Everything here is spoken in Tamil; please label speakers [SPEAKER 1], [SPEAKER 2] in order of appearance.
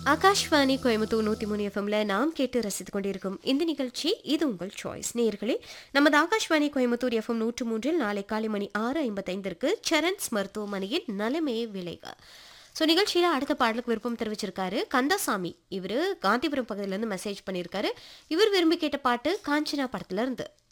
[SPEAKER 1] ஆகாஷ்வாணி கோயம்புத்தூர் 103 எஃப்எம்ல நாம் கேட்டு ரசித்துக் கொண்டிருக்கும் இந்த நிகழ்ச்சி இது உங்கள் சாய்ஸ் நேயர்களே. நமது ஆகாஷ்வாணி கோயம்புத்தூர் எஃப்எம் 103 நாளை காலை மணி 6:55 சரண்ஸ் மருத்துவமனையில் நலமே விளைக. ஸோ நிகழ்ச்சியில அடுத்த பாடலுக்கு விருப்பம் தெரிவிச்சிருக்காரு கந்தசாமி. இவரு காந்திபுரம் பகுதியில இருந்து மெசேஜ் பண்ணியிருக்காரு. இவர் விரும்பி கேட்ட பாட்டு காஞ்சனா படத்துல இருந்து.